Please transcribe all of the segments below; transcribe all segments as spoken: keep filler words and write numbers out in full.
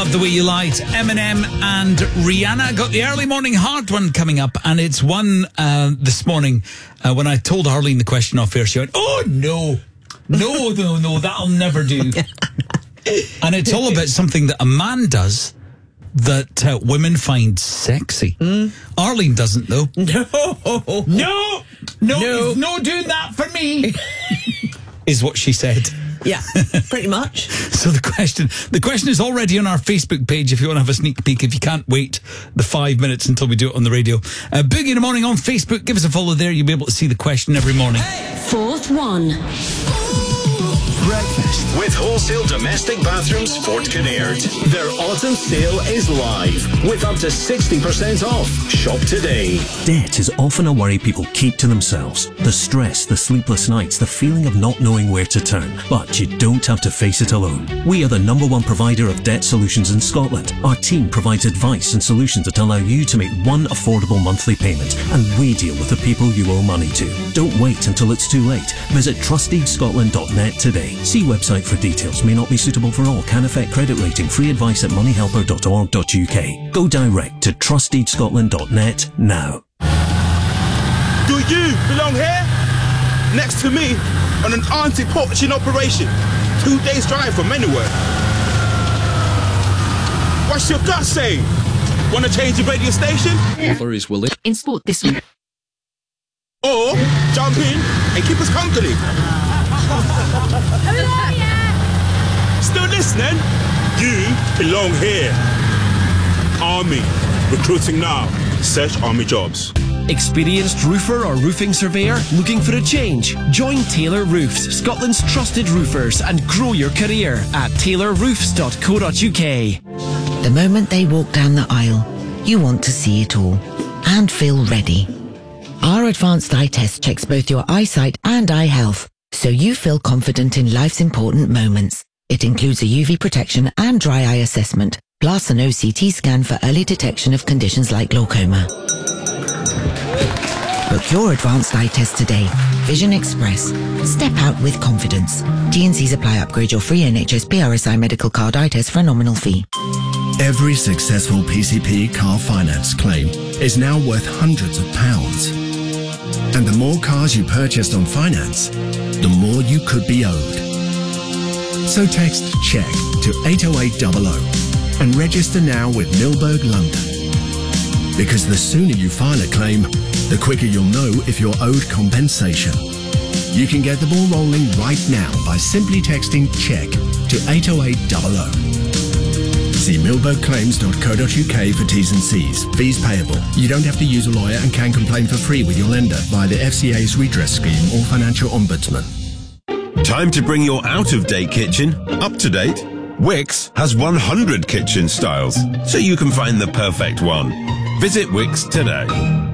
Love the Way You Lied. Eminem and Rihanna. Got the early morning hard one coming up, and it's one uh, this morning uh, when I told Arlene the question off air. She went, oh, no. No, no, no, that'll never do. And it's all about something that a man does that uh, women find sexy. Mm. Arlene doesn't, though. No. No. No. No, he's no doing that for me. Is what she said. Yeah, pretty much. So the question the question is already on our Facebook page if you want to have a sneak peek, if you can't wait the five minutes until we do it on the radio. Uh, Boogie in the Morning on Facebook. Give us a follow there. You'll be able to see the question every morning. Fourth one. Breakfast with Wholesale Domestic Bathrooms Fort Kinnaird. Their autumn sale is live with up to sixty percent off. Shop today. Debt is often a worry people keep to themselves. The stress, the sleepless nights, the feeling of not knowing where to turn. But you don't have to face it alone. We are the number one provider of debt solutions in Scotland. Our team provides advice and solutions that allow you to make one affordable monthly payment, and we deal with the people you owe money to. Don't wait until it's too late. Visit trustdeed scotland dot net today. See website for details. May not be suitable for all. Can affect credit rating. Free advice at money helper dot org dot U K. Go direct to trustdeed scotland dot net now. Do you belong here? Next to me on an anti-poaching operation. Two days drive from anywhere. What's your gut saying? Want to change the radio station? Is willing. In sport this week. Or jump in and keep us company. Still listening? You belong here. Army. Recruiting now. Search Army jobs. Experienced roofer or roofing surveyor looking for a change? Join Taylor Roofs, Scotland's trusted roofers, and grow your career at taylor roofs dot co dot U K. The moment they walk down the aisle, you want to see it all and feel ready. Our advanced eye test checks both your eyesight and eye health, so you feel confident in life's important moments. It includes a U V protection and dry eye assessment, plus an O C T scan for early detection of conditions like glaucoma. Book your advanced eye test today. Vision Express. Step out with confidence. T and C's apply. Upgrade your free N H S P R S I medical card eye test for a nominal fee. Every successful P C P car finance claim is now worth hundreds of pounds. And the more cars you purchased on finance, the more you could be owed. So text CHECK to eight oh eight hundred and register now with Milberg London. Because the sooner you file a claim, the quicker you'll know if you're owed compensation. You can get the ball rolling right now by simply texting CHECK to eight oh eight hundred. See milberg claims dot co dot U K for T's and C's. Fees payable. You don't have to use a lawyer and can complain for free with your lender via the F C A's redress scheme or financial ombudsman. Time to bring your out-of-date kitchen up to date. Wickes has one hundred kitchen styles, so you can find the perfect one. Visit Wickes today.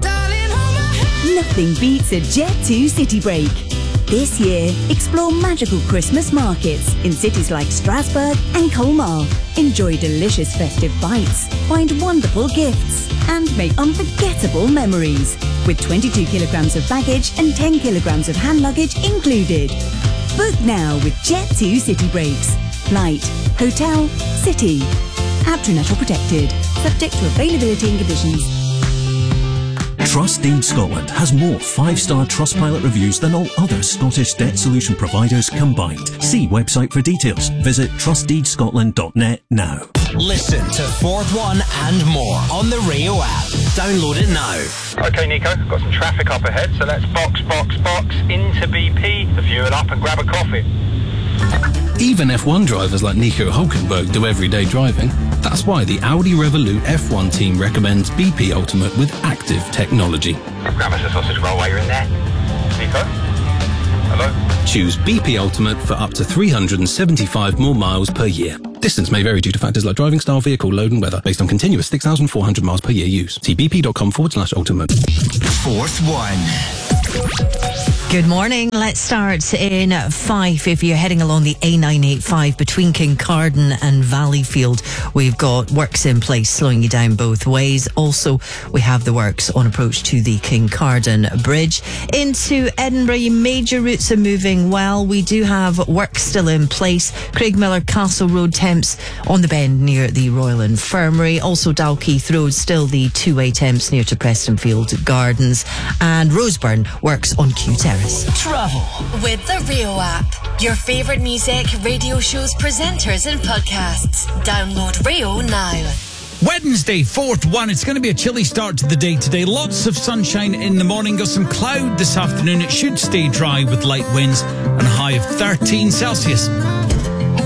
Nothing beats a Jet two City Break. This year, explore magical Christmas markets in cities like Strasbourg and Colmar. Enjoy delicious festive bites, find wonderful gifts, and make unforgettable memories. With twenty-two kilograms of baggage and ten kilograms of hand luggage included. Book now with Jet two City Breaks. Flight, hotel, city. Aptronet or protected. Subject to availability and conditions. Trustdeed Scotland has more five-star Trustpilot reviews than all other Scottish debt solution providers combined. See website for details. Visit trustdeed scotland dot net now. Listen to Fourth One and more on the Rio app. Download it now. Okay, Nico, got some traffic up ahead, so let's box, box, box into B P to fuel up and grab a coffee. Even F one drivers like Nico Hulkenberg do everyday driving. That's why the Audi Revolut F one team recommends B P Ultimate with active technology. Grab us a sausage roll while you're in there. Nico? Hello? Choose B P Ultimate for up to three hundred seventy-five more miles per year. Distance may vary due to factors like driving style, vehicle load and weather, based on continuous six thousand four hundred miles per year use. See bp.com forward slash ultimate. Fourth One. Good morning. Let's start in Fife. If you're heading along the A nine eighty-five between Kincardine and Valleyfield, we've got works in place slowing you down both ways. Also, we have the works on approach to the Kincardine Bridge. Into Edinburgh, major routes are moving well. We do have work still in place. Craigmillar Castle Road temps on the bend near the Royal Infirmary. Also Dalkeith Road, still the two-way temps near to Prestonfield Gardens. And Roseburn works on Kew Terrace. Travel with the Rio app. Your favourite music, radio shows, presenters and podcasts. Download Rio now. Wednesday, fourth one. It's going to be a chilly start to the day today. Lots of sunshine in the morning. Got some cloud this afternoon. It should stay dry with light winds and a high of thirteen Celsius.